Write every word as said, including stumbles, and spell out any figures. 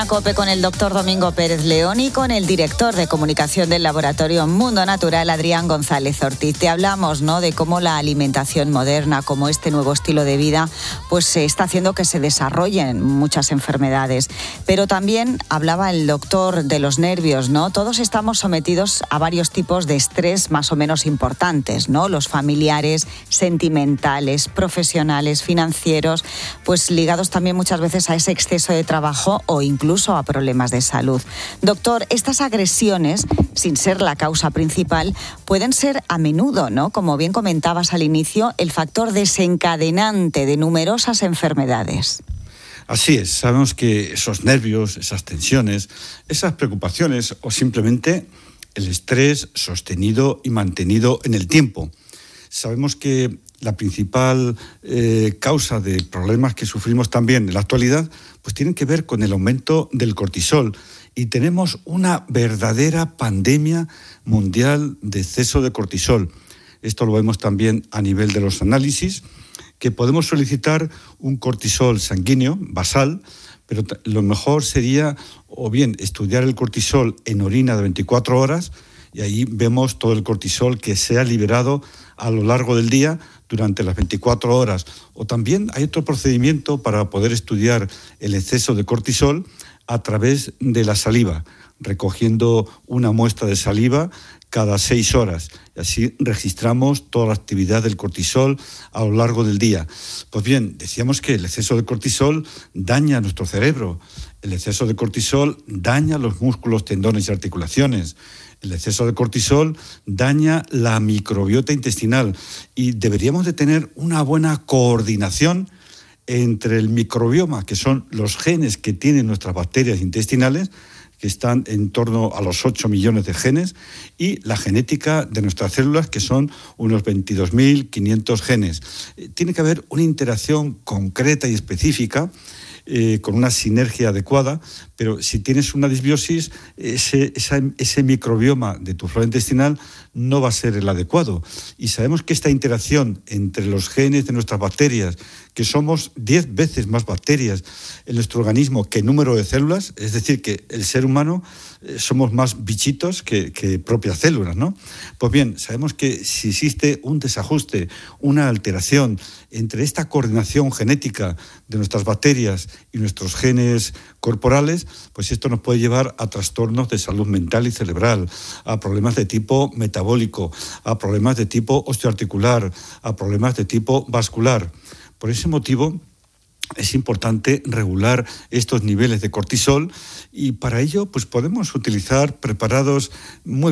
COPE con el doctor Domingo Pérez León y con el director de comunicación del laboratorio Mundo Natural, Adrián González Ortiz. Te hablamos, ¿no?, de cómo la alimentación moderna, como este nuevo estilo de vida, pues se está haciendo que se desarrollen muchas enfermedades. Pero también hablaba el doctor de los nervios, ¿no? Todos estamos sometidos a varios tipos de estrés más o menos importantes, ¿no? Los familiares, sentimentales, profesionales, financieros, pues ligados también muchas veces a ese exceso de trabajo o incluso incluso a problemas de salud. Doctor, estas agresiones, sin ser la causa principal, pueden ser a menudo, ¿no?, como bien comentabas al inicio, el factor desencadenante de numerosas enfermedades. Así es, sabemos que esos nervios, esas tensiones, esas preocupaciones o simplemente el estrés sostenido y mantenido en el tiempo. Sabemos que la principal eh, causa de problemas que sufrimos también en la actualidad, pues tienen que ver con el aumento del cortisol. Y tenemos una verdadera pandemia mundial de exceso de cortisol. Esto lo vemos también a nivel de los análisis, que podemos solicitar un cortisol sanguíneo, basal, pero lo mejor sería o bien estudiar el cortisol en orina de veinticuatro horas, y ahí vemos todo el cortisol que se ha liberado a lo largo del día durante las veinticuatro horas. O también hay otro procedimiento para poder estudiar el exceso de cortisol a través de la saliva, recogiendo una muestra de saliva cada seis horas. Y así registramos toda la actividad del cortisol a lo largo del día. Pues bien, decíamos que el exceso de cortisol daña nuestro cerebro. El exceso de cortisol daña los músculos, tendones y articulaciones. El exceso de cortisol daña la microbiota intestinal y deberíamos de tener una buena coordinación entre el microbioma, que son los genes que tienen nuestras bacterias intestinales, que están en torno a los ocho millones de genes, y la genética de nuestras células, que son unos veintidós mil quinientos genes. Tiene que haber una interacción concreta y específica, Eh, con una sinergia adecuada, pero si tienes una disbiosis, ese, esa, ese microbioma de tu flora intestinal no va a ser el adecuado. Y sabemos que esta interacción entre los genes de nuestras bacterias, que somos diez veces más bacterias en nuestro organismo que número de células, es decir, que el ser humano eh, somos más bichitos que, que propias células, ¿no? Pues bien, sabemos que si existe un desajuste, una alteración entre esta coordinación genética de nuestras bacterias y nuestros genes corporales, pues esto nos puede llevar a trastornos de salud mental y cerebral, a problemas de tipo metabólico, a problemas de tipo osteoarticular, a problemas de tipo vascular. Por ese motivo es importante regular estos niveles de cortisol y para ello pues podemos utilizar preparados muy